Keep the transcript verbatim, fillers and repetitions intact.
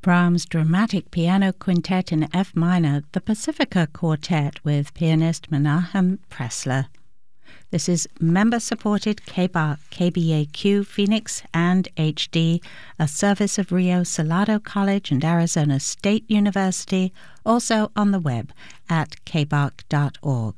Brahms' Dramatic Piano Quintet in F minor, the Pacifica Quartet with pianist Menahem Pressler. This is member-supported K B A, K B A Q Phoenix and H D, a service of Rio Salado College and Arizona State University, also on the web at k b a q dot org.